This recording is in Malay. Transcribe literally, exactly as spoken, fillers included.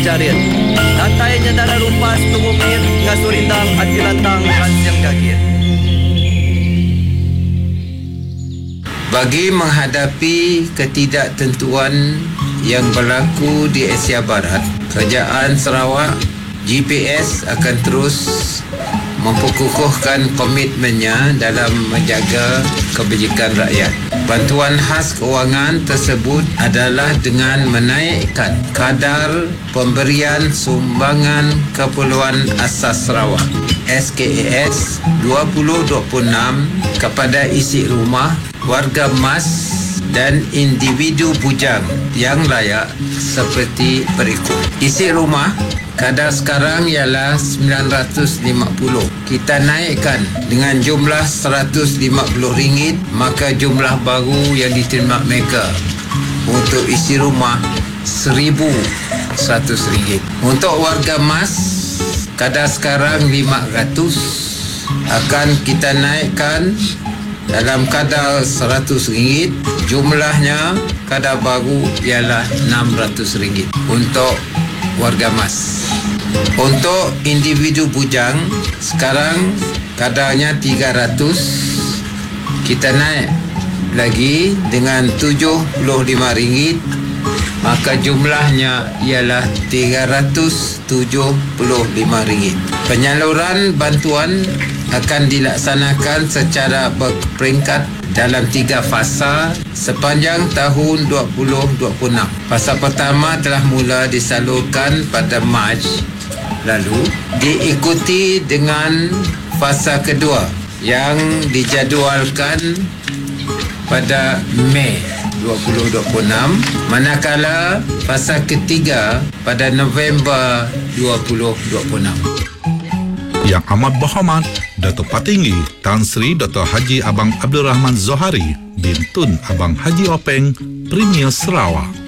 Jarit. Nataynya darah rumpas tumumir nga surindang at ilantang kansyang dagit. Bagi menghadapi ketidaktentuan yang berlaku di Asia Barat, Kerajaan Sarawak G P S akan terus memperkukuhkan komitmennya dalam menjaga kebajikan rakyat. Bantuan khas kewangan tersebut adalah dengan menaikkan kadar pemberian sumbangan keperluan asas Sarawak S K A S dua ribu dua puluh enam kepada isi rumah, warga emas dan individu bujang yang layak seperti berikut. Isi rumah kadar sekarang ialah sembilan ratus lima puluh. Kita naikkan dengan jumlah seratus lima puluh ringgit, maka jumlah baru yang diterima mereka untuk isi rumah seribu seratus ringgit. Untuk warga emas kadar sekarang lima ratus, akan kita naikkan dalam kadar seratus ringgit, jumlahnya kadar baru ialah enam ratus ringgit untuk warga emas. Untuk individu bujang sekarang kadarnya tiga ratus, kita naik lagi dengan tujuh puluh lima ringgit, maka jumlahnya ialah tiga ratus tujuh puluh lima ringgit. Penyaluran bantuan akan dilaksanakan secara berperingkat dalam tiga fasa sepanjang tahun dua ribu dua puluh enam. Fasa pertama telah mula disalurkan pada Mac lalu, diikuti dengan fasa kedua yang dijadualkan pada Mei dua ribu dua puluh enam, manakala fasa ketiga pada November dua ribu dua puluh enam. Yang amat berhormat Datuk Patinggi Tan Sri Doktor Haji Abang Abdul Rahman Zohari bin Tun Abang Haji Openg, Premier Sarawak.